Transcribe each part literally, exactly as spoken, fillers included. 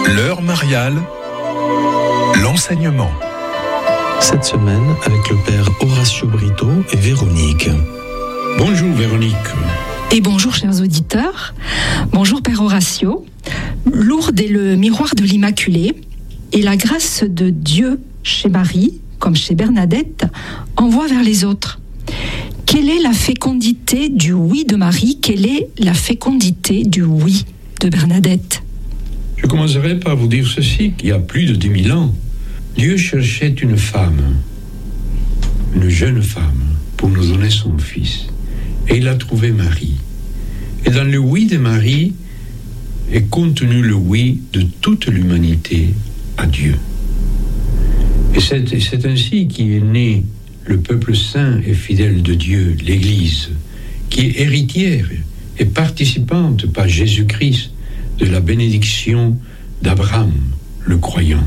L'heure mariale, l'enseignement. Cette semaine, avec le père Horacio Brito et Véronique. Bonjour Véronique. Et bonjour chers auditeurs. Bonjour père Horacio. Lourdes est le miroir de l'Immaculée et la grâce de Dieu chez Marie, comme chez Bernadette, envoie vers les autres. Quelle est la fécondité du oui de Marie? Quelle est la fécondité du oui de Bernadette? Je commencerai par vous dire ceci, qu'il y a plus de dix mille ans, Dieu cherchait une femme, une jeune femme, pour nous donner son fils. Et il a trouvé Marie. Et dans le oui de Marie est contenu le oui de toute l'humanité à Dieu. Et c'est, c'est ainsi qu'est né le peuple saint et fidèle de Dieu, l'Église, qui est héritière et participante par Jésus-Christ de la bénédiction d'Abraham, le croyant.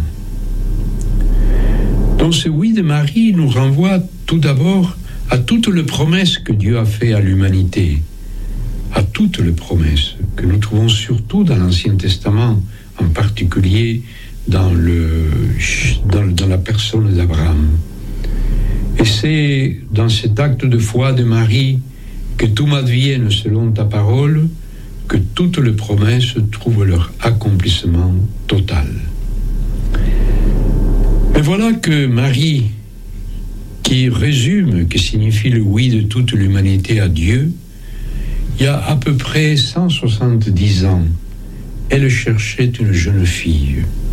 Donc ce oui de Marie nous renvoie tout d'abord à toutes les promesses que Dieu a faites à l'humanité, à toutes les promesses que nous trouvons surtout dans l'Ancien Testament, en particulier dans, le, dans, dans la personne d'Abraham. Et c'est dans cet acte de foi de Marie que tout m'advienne selon ta parole, que toutes les promesses trouvent leur accomplissement total. Mais voilà que Marie, qui résume, qui signifie le oui de toute l'humanité à Dieu, il y a à peu près cent soixante-dix ans, elle cherchait une jeune fille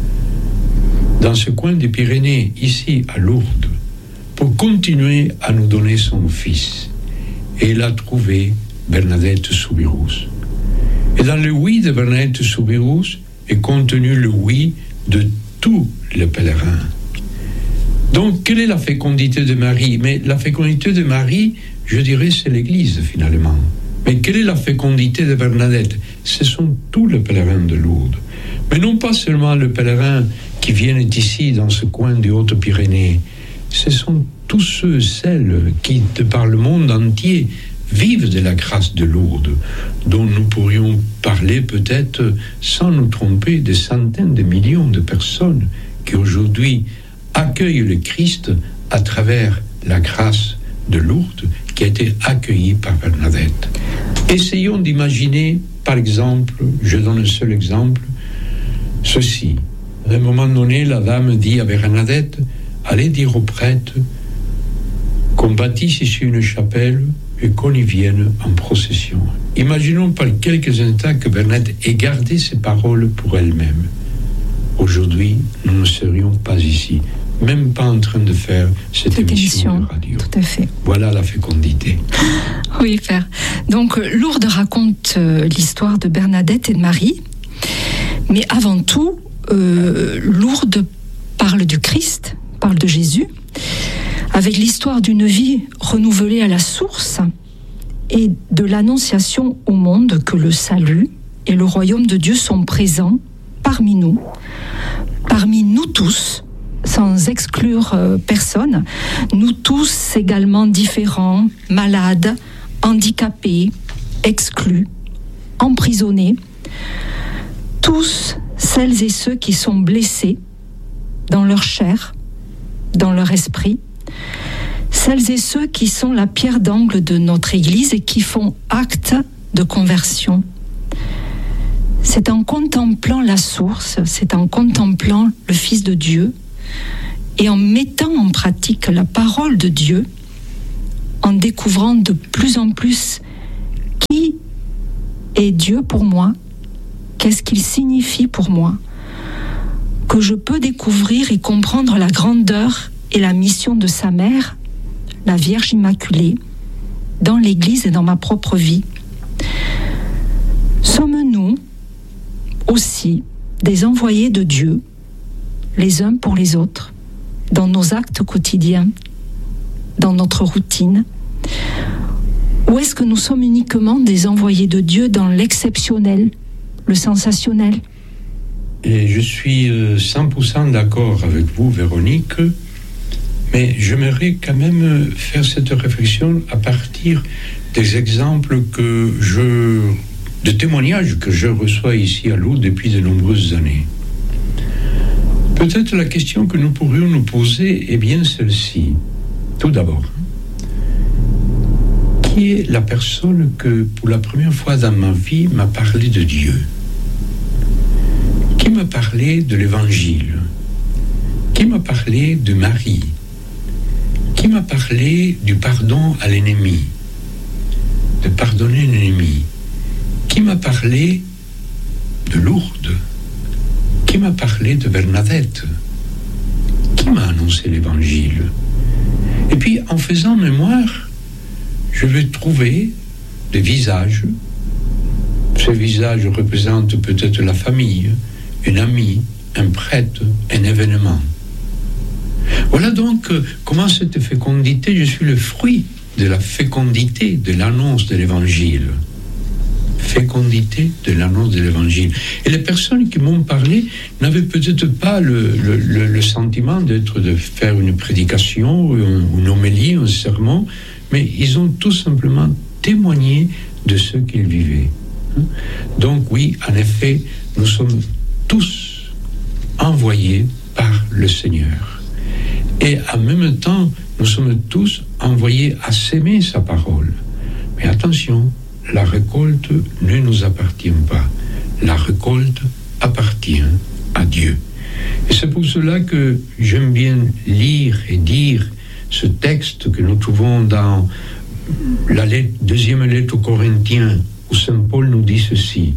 dans ce coin des Pyrénées, ici à Lourdes, pour continuer à nous donner son fils. Et elle a trouvé Bernadette Soubirous. Et dans le oui de Bernadette Soubirous est contenu le oui de tous les pèlerins. Donc, quelle est la fécondité de Marie? Mais la fécondité de Marie, je dirais, c'est l'Église, finalement. Mais quelle est la fécondité de Bernadette? Ce sont tous les pèlerins de Lourdes. Mais non pas seulement les pèlerins qui viennent ici, dans ce coin des Hautes-Pyrénées. Ce sont tous ceux, celles qui, de par le monde entier, vivent de la grâce de Lourdes, dont nous pourrions parler peut-être, sans nous tromper, des centaines de millions de personnes qui aujourd'hui accueillent le Christ à travers la grâce de Lourdes qui a été accueillie par Bernadette. Essayons d'imaginer, par exemple, je donne un seul exemple, ceci. À un moment donné, la dame dit à Bernadette, allez dire aux prêtres qu'on bâtisse ici une chapelle et qu'on y vienne en procession. Imaginons par quelques instants que Bernadette ait gardé ses paroles pour elle-même. Aujourd'hui, nous ne serions pas ici, même pas en train de faire cette, cette émission, émission de radio. Tout à fait. Voilà la fécondité. Oui, père. Donc, Lourdes raconte euh, l'histoire de Bernadette et de Marie, mais avant tout, euh, Lourdes parle du Christ, parle de Jésus, avec l'histoire d'une vie renouvelée à la source et de l'annonciation au monde que le salut et le royaume de Dieu sont présents parmi nous, parmi nous tous, sans exclure euh, personne, nous tous également différents, malades, handicapés, exclus, emprisonnés, tous celles et ceux qui sont blessés dans leur chair, dans leur esprit, celles et ceux qui sont la pierre d'angle de notre Église et qui font acte de conversion. C'est en contemplant la source, c'est en contemplant le Fils de Dieu et en mettant en pratique la parole de Dieu, en découvrant de plus en plus qui est Dieu pour moi, qu'est-ce qu'il signifie pour moi, que je peux découvrir et comprendre la grandeur et la mission de sa mère, la Vierge Immaculée, dans l'Église et dans ma propre vie. Sommes-nous aussi des envoyés de Dieu, les uns pour les autres, dans nos actes quotidiens, dans notre routine? Ou est-ce que nous sommes uniquement des envoyés de Dieu dans l'exceptionnel, le sensationnel? Et je suis cent pour cent d'accord avec vous, Véronique, mais j'aimerais quand même faire cette réflexion à partir des exemples que je, de témoignages que je reçois ici à Lourdes depuis de nombreuses années. Peut-être la question que nous pourrions nous poser est bien celle-ci. Tout d'abord, qui est la personne que, pour la première fois dans ma vie, m'a parlé de Dieu? Qui m'a parlé de l'Évangile? Qui m'a parlé de Marie? Qui m'a parlé du pardon à l'ennemi? De pardonner un ennemi? Qui m'a parlé de Lourdes? Qui m'a parlé de Bernadette? Qui m'a annoncé l'Évangile? Et puis, en faisant mémoire, je vais trouver des visages. Ces visages représentent peut-être la famille, un ami, un prêtre, un événement. Voilà donc comment cette fécondité, je suis le fruit de la fécondité de l'annonce de l'Évangile. Fécondité de l'annonce de l'Évangile. Et les personnes qui m'ont parlé n'avaient peut-être pas le, le, le, le sentiment d'être, de faire une prédication, ou une homélie, un sermon, mais ils ont tout simplement témoigné de ce qu'ils vivaient. Donc oui, en effet, nous sommes tous envoyés par le Seigneur. Et en même temps, nous sommes tous envoyés à s'aimer sa parole. Mais attention, la récolte ne nous appartient pas. La récolte appartient à Dieu. Et c'est pour cela que j'aime bien lire et dire ce texte que nous trouvons dans la lettre, deuxième lettre aux Corinthiens, où Saint Paul nous dit ceci,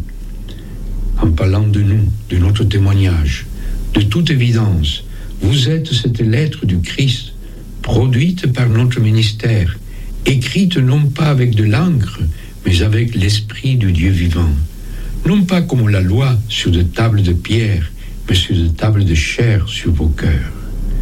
en parlant de nous, de notre témoignage. De toute évidence, vous êtes cette lettre du Christ, produite par notre ministère, écrite non pas avec de l'encre, mais avec l'Esprit du Dieu vivant. Non pas comme la loi sur des tables de pierre, mais sur des tables de chair sur vos cœurs.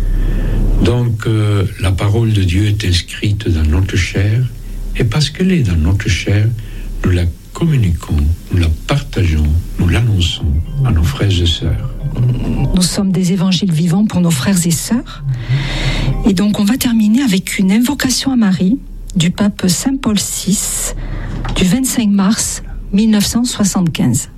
Donc, euh, la parole de Dieu est inscrite dans notre chair, et parce qu'elle est dans notre chair, nous la communiquons, nous la partageons, nous l'annonçons à nos frères et sœurs. Nous sommes des évangiles vivants pour nos frères et sœurs. Et donc, on va terminer avec une invocation à Marie du pape Saint Paul six, du vingt-cinq mars mille neuf cent soixante-quinze.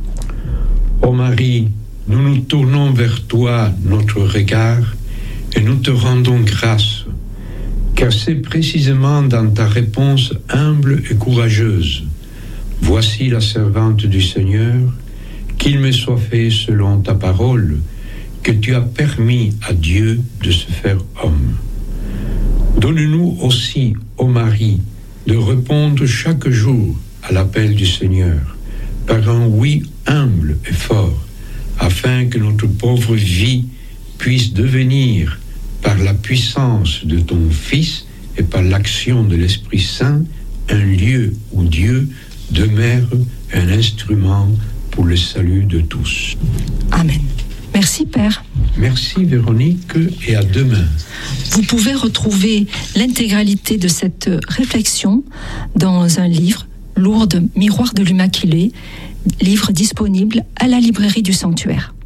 Ô Marie, nous nous tournons vers toi notre regard et nous te rendons grâce, car c'est précisément dans ta réponse humble et courageuse. Voici la servante du Seigneur, qu'il me soit fait selon ta parole, que tu as permis à Dieu de se faire homme. Donne-nous aussi, ô Marie, de répondre chaque jour à l'appel du Seigneur, par un oui humble et fort, afin que notre pauvre vie puisse devenir, par la puissance de ton Fils et par l'action de l'Esprit Saint, un lieu où Dieu demeure un instrument pour le salut de tous. Amen. Merci Père. Merci Véronique et à demain. Vous pouvez retrouver l'intégralité de cette réflexion dans un livre, Lourdes, Miroir de l'Immaculée, livre disponible à la librairie du Sanctuaire.